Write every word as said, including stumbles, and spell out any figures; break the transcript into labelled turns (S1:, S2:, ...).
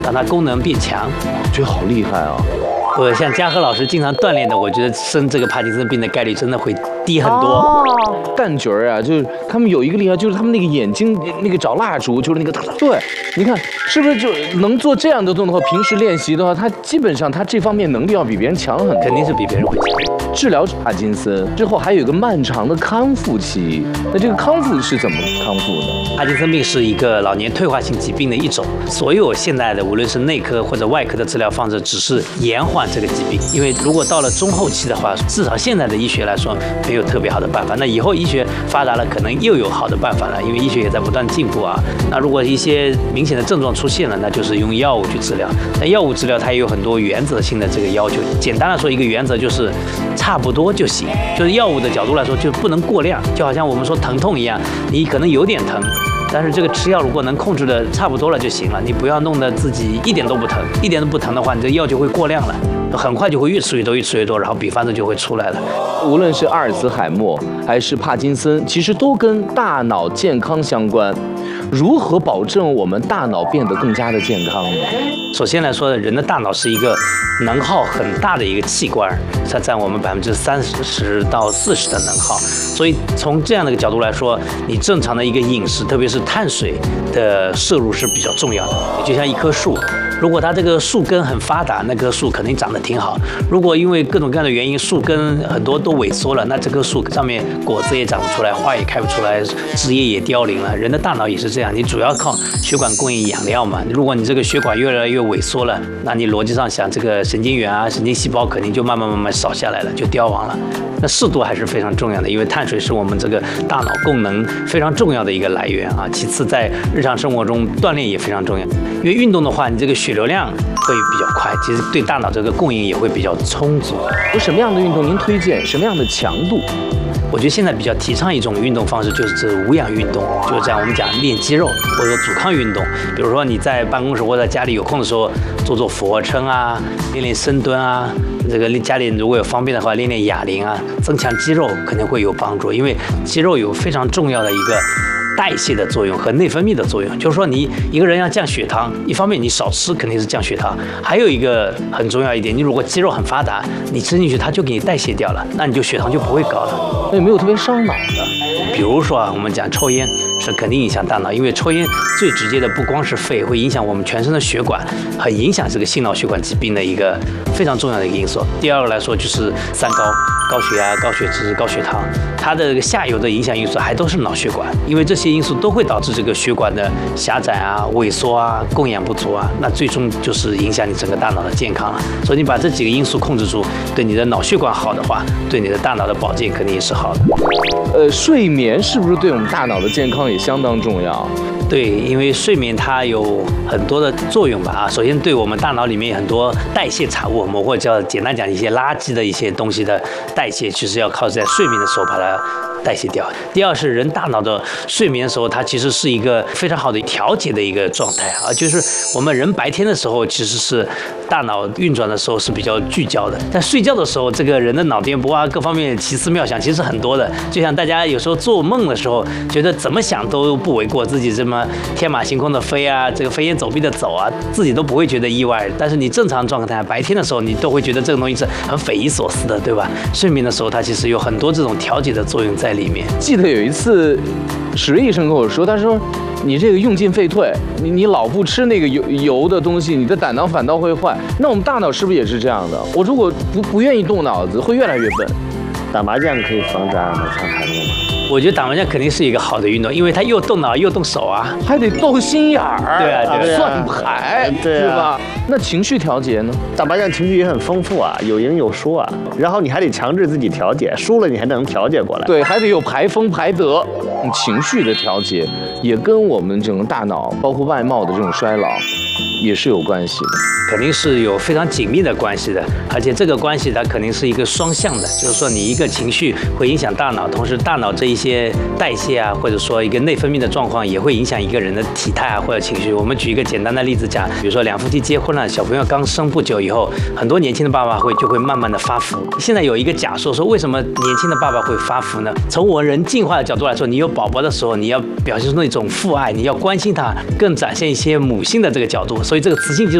S1: 让它功能变强。
S2: 我觉得好厉害啊！
S1: 我像嘉禾老师经常锻炼的，我觉得生这个帕金森病的概率真的会低很多。
S3: 哦，
S2: 蛋卷儿啊，就是他们有一个厉害，就是他们那个眼睛那个找蜡烛，就是那个对，你看是不是就能做这样的动作？平时练习的话，他基本上他这方面能力要比别人强很多，
S1: 肯定是比别人会强。
S2: 治疗帕金森之后，还有一个漫长的康复期。那这个康复是怎么康复的？
S1: 帕金森病是一个老年退化性疾病的一种，所有现在的无论是内科或者外科的治疗方式，只是延缓这个疾病。因为如果到了中后期的话，至少现在的医学来说没有特别好的办法。那以后医学发达了，可能又有好的办法了，因为医学也在不断进步啊。那如果一些明显的症状出现了，那就是用药物去治疗。那药物治疗它也有很多原则性的这个要求。简单的说，一个原则就是差不多就行，就是药物的角度来说，就不能过量。就好像我们说疼痛一样，你可能有点疼，但是这个吃药如果能控制的差不多了就行了，你不要弄得自己一点都不疼，一点都不疼的话，你这药就会过量了，很快就会越吃越多，越吃越多，然后并发症就会出来了。
S2: 无论是阿尔茨海默还是帕金森，其实都跟大脑健康相关。如何保证我们大脑变得更加的健康呢？
S1: 首先来说，人的大脑是一个能耗很大的一个器官，它占我们百分之三十到四十的能耗。所以从这样的一个角度来说，你正常的一个饮食，特别是碳水的摄入是比较重要的。就像一棵树，如果它这个树根很发达，那棵树肯定长得挺好。如果因为各种各样的原因，树根很多都萎缩了，那这棵树上面果子也长不出来，花也开不出来，枝叶也凋零了。人的大脑也是这样，你主要靠血管供应养料嘛。如果你这个血管越来越萎缩了，那你逻辑上想，这个神经元啊、神经细胞肯定就慢慢慢慢少下来了，就凋亡了。那适度还是非常重要的，因为碳水是我们这个大脑功能非常重要的一个来源啊。其次，在日常生活中锻炼也非常重要，因为运动的话，你这个血流量会比较快，其实对大脑这个供应也会比较充足。
S2: 有什么样的运动您推荐？什么样的强度？
S1: 我觉得现在比较提倡一种运动方式，就是无氧运动，就是这样。我们讲练肌肉或者说阻抗运动，比如说你在办公室或者家里有空的时候，做做俯卧撑啊，练练深蹲啊。这个家里如果有方便的话，练练哑铃啊，增强肌肉肯定会有帮助，因为肌肉有非常重要的一个代谢的作用和内分泌的作用。就是说，你一个人要降血糖，一方面你少吃肯定是降血糖，还有一个很重要一点，你如果肌肉很发达，你吃进去它就给你代谢掉了，那你就血糖就不会高了。
S2: 那有没有特别伤脑的？
S1: 比如说啊，我们讲抽烟是肯定影响大脑，因为抽烟最直接的不光是肺，会影响我们全身的血管，很影响这个心脑血管疾病的一个非常重要的一个因素。第二个来说就是三高，高血压、高血脂、高血糖，它的这个下游的影响因素还都是脑血管，因为这些因素都会导致这个血管的狭窄啊、萎缩啊、供氧不足啊，那最终就是影响你整个大脑的健康了。所以你把这几个因素控制住，对你的脑血管好的话，对你的大脑的保健肯定也是好的。
S2: 呃，睡眠是不是对我们大脑的健康也相当重要？
S1: 对，因为睡眠它有很多的作用吧啊。首先，对我们大脑里面有很多代谢产物，我们或者叫简单讲一些垃圾的一些东西的代谢，其实要靠在睡眠的时候把它代谢掉。第二是人大脑的睡眠的时候，它其实是一个非常好的调节的一个状态啊，就是我们人白天的时候其实是大脑运转的时候是比较聚焦的，但睡觉的时候，这个人的脑电波啊各方面奇思妙想其实很多的。就像大家有时候做梦的时候，觉得怎么想都不为过，自己这么天马行空的飞啊，这个飞檐走壁的走啊，自己都不会觉得意外。但是你正常状态白天的时候，你都会觉得这个东西是很匪夷所思的，对吧？睡眠的时候，它其实有很多这种调节的作用在里面。
S2: 记得有一次，史医生跟我说，他说你这个用进废退，你你老不吃那个油油的东西，你的胆囊反倒会坏。那我们大脑是不是也是这样的？我如果不不愿意动脑子，会越来越笨。
S4: 打麻将可以防止阿尔茨海默吗？
S1: 我觉得打麻将肯定是一个好的运动，因为它又动脑又动手啊，
S2: 还得动心眼儿，
S1: 对啊，对啊，
S2: 算牌，
S4: 对啊，
S2: 是吧？那情绪调节呢？
S4: 打麻将情绪也很丰富啊，有赢有输啊，然后你还得强制自己调节，输了你还能调节过来。
S2: 对，还得有排风排德。情绪的调节也跟我们整个大脑，包括外貌的这种衰老，也是有关系的。
S1: 肯定是有非常紧密的关系的，而且这个关系它肯定是一个双向的，就是说你一个情绪会影响大脑，同时大脑这一些代谢啊，或者说一个内分泌的状况也会影响一个人的体态啊或者情绪。我们举一个简单的例子讲，比如说两夫妻结婚了，小朋友刚生不久以后，很多年轻的爸爸会就会慢慢的发福。现在有一个假说说，为什么年轻的爸爸会发福呢？从我人进化的角度来说，你有宝宝的时候，你要表现出那种父爱，你要关心他，更展现一些母性的这个角度。 所以这个雌性激素